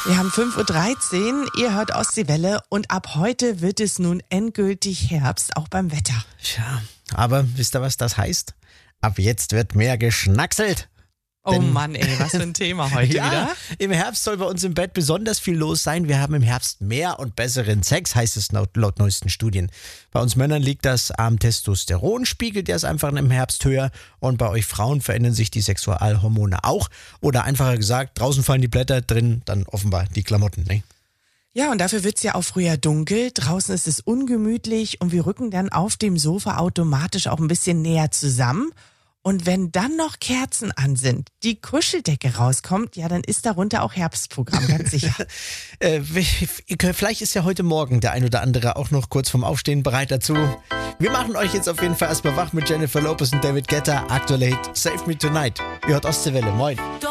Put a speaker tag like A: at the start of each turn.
A: Wir haben 5:13 Uhr, ihr hört Ostseewelle und ab heute wird es nun endgültig Herbst, auch beim Wetter.
B: Tja, aber wisst ihr, was das heißt? Ab jetzt wird mehr geschnackselt.
A: Oh Mann, ey, was für ein Thema heute wieder.
B: Im Herbst soll bei uns im Bett besonders viel los sein. Wir haben im Herbst mehr und besseren Sex, heißt es laut neuesten Studien. Bei uns Männern liegt das am Testosteronspiegel, der ist einfach im Herbst höher. Und bei euch Frauen verändern sich die Sexualhormone auch. Oder einfacher gesagt, draußen fallen die Blätter, drin dann offenbar die Klamotten. Ne?
A: Ja, und dafür wird's ja auch früher dunkel. Draußen ist es ungemütlich und wir rücken dann auf dem Sofa automatisch auch ein bisschen näher zusammen. Und wenn dann noch Kerzen an sind, die Kuscheldecke rauskommt, ja, dann ist darunter auch Herbstprogramm, ganz sicher.
B: Vielleicht ist ja heute Morgen der ein oder andere auch noch kurz vorm Aufstehen bereit dazu. Wir machen euch jetzt auf jeden Fall erstmal wach mit Jennifer Lopez und David Guetta. Aktuelle Hit Save Me Tonight. Ihr hört Ostseewelle. Moin.